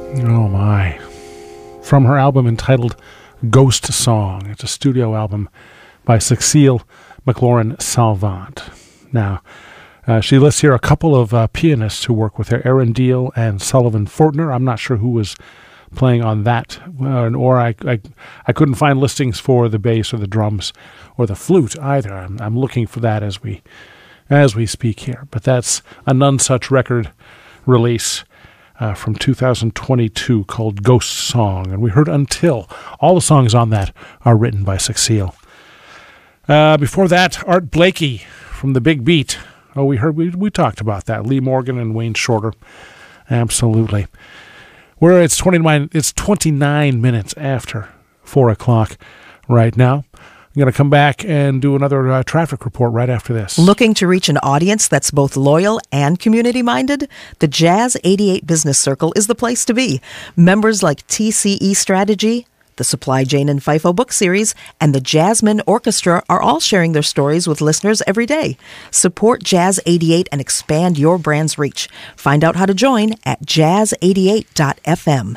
Oh my. From her album entitled Ghost Song. It's a studio album by Cecile McLaurin-Salvant. Now, she lists here a couple of pianists who work with her, Aaron Deal and Sullivan Fortner. I'm not sure who was playing on that, or I couldn't find listings for the bass or the drums or the flute either. I'm looking for that as we speak here. But that's a None Such record release from 2022 called Ghost Song, and we heard Until. All the songs on that are written by Cecile. Before that, Art Blakey from The Big Beat. Oh, we talked about that. Lee Morgan and Wayne Shorter. Absolutely. It's 29 minutes after 4 o'clock right now. I'm going to come back and do another traffic report right after this. Looking to reach an audience that's both loyal and community-minded? The Jazz 88 Business Circle is the place to be. Members like TCE Strategy, the Supply Jane and FIFO book series, and the Jasmine Orchestra are all sharing their stories with listeners every day. Support Jazz 88 and expand your brand's reach. Find out how to join at jazz88.fm.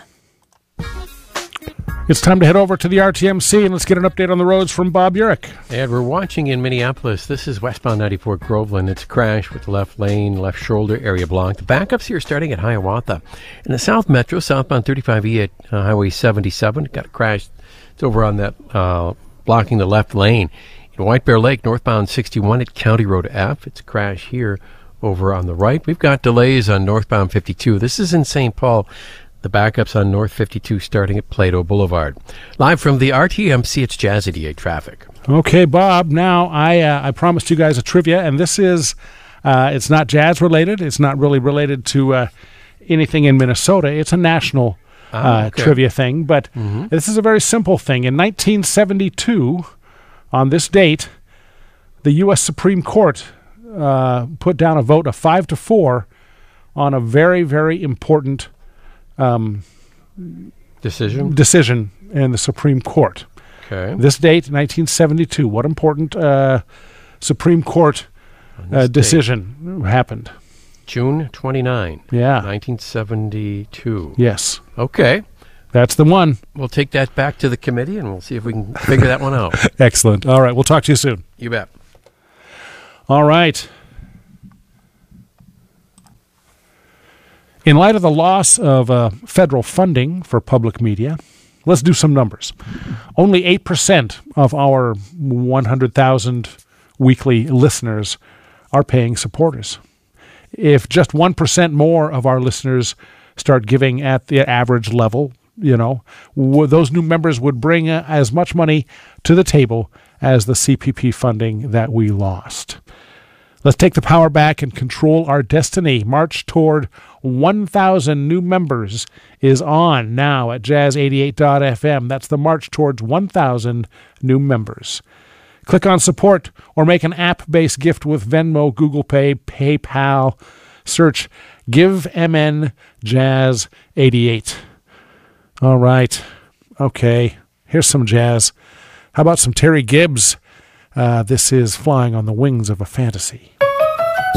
It's time to head over to the RTMC and let's get an update on the roads from Bob Urich. And we're watching in Minneapolis. This is westbound 94 Groveland. It's a crash with the left lane, left shoulder area blocked. The backups here starting at Hiawatha. In the South Metro, southbound 35E at Highway 77. Got a crash. It's over on that, blocking the left lane. In White Bear Lake, northbound 61 at County Road F. It's a crash here over on the right. We've got delays on northbound 52. This is in St. Paul. The backups on North 52 starting at Plato Boulevard. Live from the RTMC, it's Jazz 88 traffic. Okay, Bob. Now, I promised you guys a trivia, and this is, it's not jazz related. It's not really related to anything in Minnesota. It's a national trivia thing, but this is a very simple thing. In 1972, on this date, the U.S. Supreme Court put down a vote of 5-4 on a very, very important decision in the Supreme Court. Okay. This date, 1972. What important Supreme Court decision happened? June 29. Yeah. 1972. Yes. Okay. That's the one. We'll take that back to the committee and we'll see if we can figure that one out. Excellent. All right. We'll talk to you soon. You bet. All right. In light of the loss of federal funding for public media, let's do some numbers. Only 8% of our 100,000 weekly listeners are paying supporters. If just 1% more of our listeners start giving at the average level, those new members would bring as much money to the table as the CPP funding that we lost. Let's take the power back and control our destiny. March toward 1,000 new members is on now at jazz88.fm. That's the march towards 1,000 new members. Click on support or make an app-based gift with Venmo, Google Pay, PayPal. Search Give MN Jazz 88. All right. Okay. Here's some jazz. How about some Terry Gibbs? This is Flying on the Wings of a Fantasy.